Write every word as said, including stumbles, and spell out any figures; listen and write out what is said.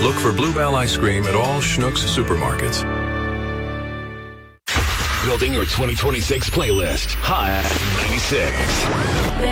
Look for Bluebell ice cream at all Schnucks supermarkets. Building your twenty twenty-six playlist. Hot ninety-six.